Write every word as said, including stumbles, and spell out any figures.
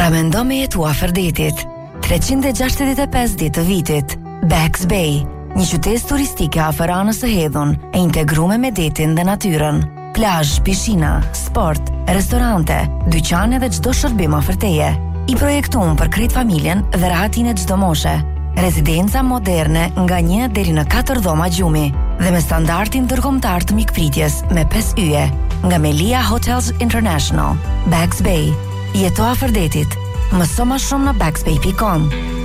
Pra mendo me jetu afër detit, treqind e gjashtëdhjetë e pesë ditë të vitit. Bags Bay, një qytet turistike afër anës së hedhun, e integruar me detin dhe natyrën. Plazh, pishina, sport, restorante, dyqane dhe çdo shërbim afër teje. I projektuar për krejt familjen dhe rahatin e çdo moshe. Rezidenca moderne nga një deri në katër dhoma gjumi dhe me standardin ndërkombëtar të mikpritjes me pesë yje nga Melia Hotels International. Bags Bay, jeto afër detit. Mëso më shumë në bagsbay dot com.